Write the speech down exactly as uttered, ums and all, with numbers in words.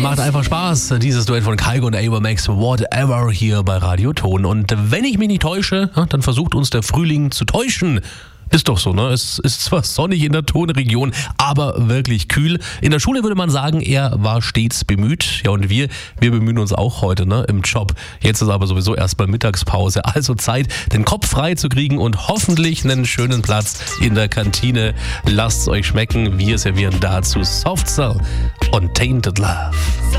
Macht einfach Spaß. Dieses Duett von Kygo und Ava Max, Whatever, hier bei Radio Ton. Und wenn ich mich nicht täusche, dann versucht uns der Frühling zu täuschen. Ist doch so, ne? Es ist zwar sonnig in der Tonregion, aber wirklich kühl. In der Schule würde man sagen, er war stets bemüht. Ja, und wir, wir bemühen uns auch heute, ne? Im Job. Jetzt ist aber sowieso erstmal Mittagspause. Also Zeit, den Kopf frei zu kriegen und hoffentlich einen schönen Platz in der Kantine. Lasst's euch schmecken. Wir servieren dazu Soft Cell und Tainted Love.